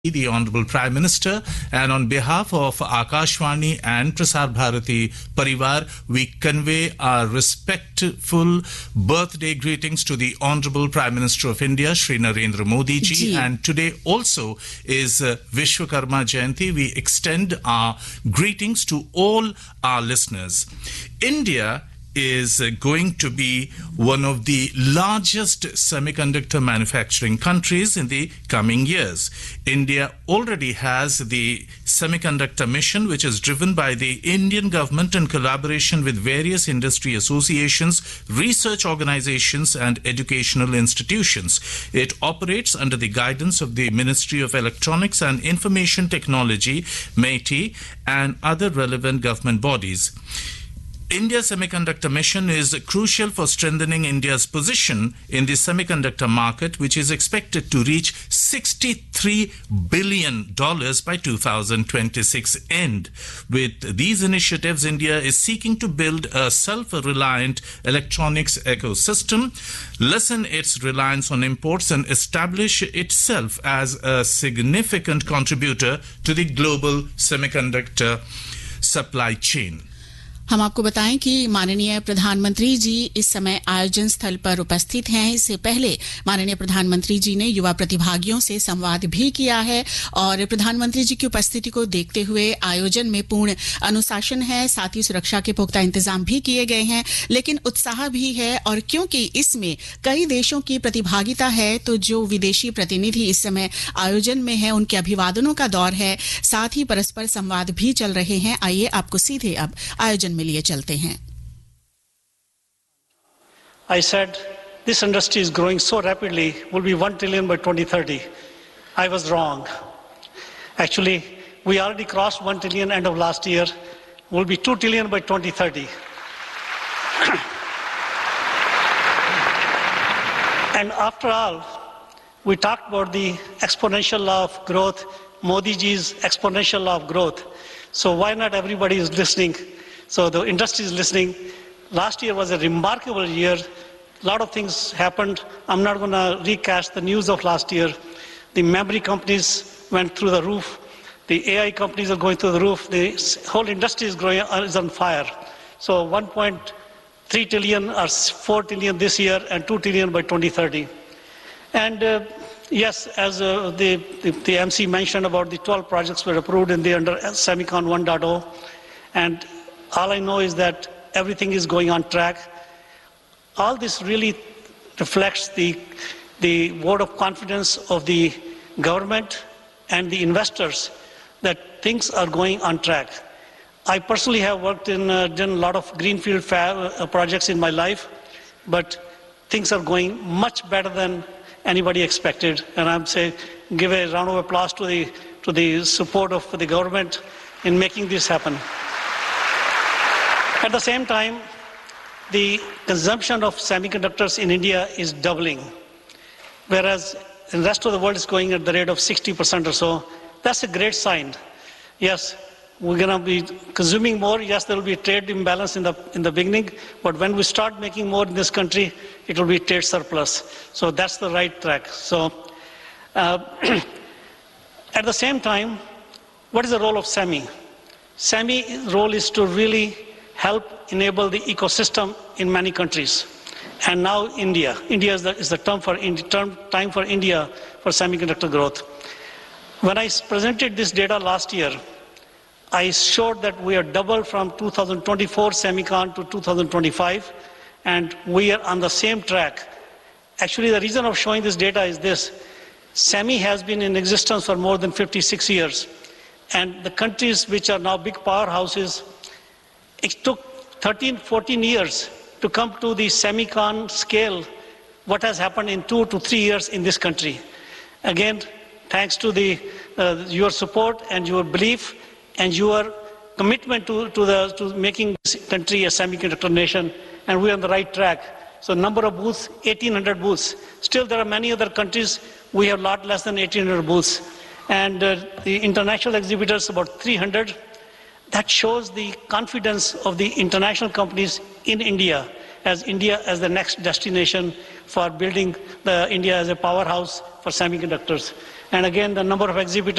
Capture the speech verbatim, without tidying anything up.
the Honorable Prime Minister, and on behalf of Akashvani and Prasar Bharati Parivar, we convey our respectful birthday greetings to the Honorable Prime Minister of India, Shri Narendra Modi ji. Ji. And today also is uh, Vishwakarma Jayanti. We extend our greetings to all our listeners. India is uh, going to be one of the largest semiconductor manufacturing countries in the coming years. India already has the semiconductor mission, which is driven by the Indian government in collaboration with various industry associations, research organizations and educational institutions. It operates under the guidance of the Ministry of Electronics and Information Technology, MeitY, and other relevant government bodies. India's semiconductor mission is crucial for strengthening India's position in the semiconductor market, which is expected to reach sixty-three billion dollars by two thousand twenty-six end. With these initiatives, India is seeking to build a self-reliant electronics ecosystem, lessen its reliance on imports, and establish itself as a significant contributor to the global semiconductor supply chain. हम आपको बताएं कि माननीय प्रधानमंत्री जी इस समय आयोजन स्थल पर उपस्थित हैं। इससे पहले माननीय प्रधानमंत्री जी ने युवा प्रतिभागियों से संवाद भी किया है और प्रधानमंत्री जी की उपस्थिति को देखते हुए आयोजन में पूर्ण अनुशासन है, साथ ही सुरक्षा के पुख्ता इंतजाम भी किए गए हैं, लेकिन उत्साह भी है। और क्योंकि इसमें कई देशों की प्रतिभागिता है, तो जो विदेशी प्रतिनिधि इस समय आयोजन में है उनके अभिवादनों का दौर है, साथ ही परस्पर संवाद भी चल रहे हैं। आइए आपको सीधे अब आयोजन लिए चलते हैं। I said this industry is growing so rapidly, will be one trillion by twenty thirty. I was wrong. Actually, we already crossed one trillion end of last year. Will be two trillion by twenty thirty. And after all, we talked about the exponential law of growth, Modi ji's exponential law of growth. So why not everybody is listening? So the industry is listening. Last year was a remarkable year. A lot of things happened. I'm not going to recast the news of last year. The memory companies went through the roof. The A I companies are going through the roof. The whole industry is growing, is on fire. So one point three trillion or four trillion this year and two trillion by twenty thirty. And uh, yes, as uh, the, the, the M C mentioned about the twelve projects were approved in the under Semicon one point oh. And all I know is that everything is going on track. All this really reflects the, the vote of confidence of the government and the investors that things are going on track. I personally have worked in, uh, done a lot of greenfield fab, uh, projects in my life, but things are going much better than anybody expected. And I'm saying, give a round of applause to the, to the support of the government in making this happen. At the same time, the consumption of semiconductors in India is doubling, whereas the rest of the world is going at the rate of sixty percent or so. That's a great sign. Yes, we're going to be consuming more. Yes, there will be a trade imbalance in the, in the beginning, but when we start making more in this country, it will be trade surplus. So that's the right track. So uh, at the same time, what is the role of SEMI? SEMI's role is to really help enable the ecosystem in many countries. And now India. India is the, is the term, for, term time for India for semiconductor growth. When I presented this data last year, I showed that we are double from two thousand twenty-four Semicon to two thousand twenty-five, and we are on the same track. Actually, the reason of showing this data is this. SEMI has been in existence for more than fifty-six years, and the countries which are now big powerhouses, it took thirteen, fourteen years to come to the Semicon scale. What has happened in two to three years in this country? Again, thanks to the, uh, your support and your belief and your commitment to, to, the, to making this country a semiconductor nation, and we're on the right track. So number of booths, eighteen hundred booths. Still, there are many other countries, we have a lot less than eighteen hundred booths. And uh, the international exhibitors, about three hundred. That shows the confidence of the international companies in India, as India as the next destination for building the India as a powerhouse for semiconductors. And again, the number of exhibitors